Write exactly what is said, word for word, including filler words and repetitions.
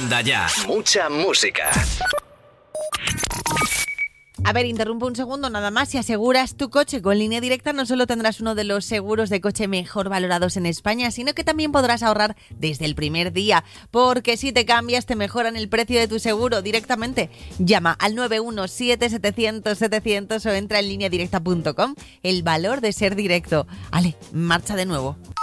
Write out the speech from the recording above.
Manda ya. Mucha música. A ver, interrumpo un segundo nada más. Si aseguras tu coche con Línea Directa, no solo tendrás uno de los seguros de coche mejor valorados en España, sino que también podrás ahorrar desde el primer día. Porque si te cambias, te mejoran el precio de tu seguro directamente. Llama al nueve uno siete setecientos setecientos o entra en línea directa punto com. El valor de ser directo. Ale, marcha de nuevo.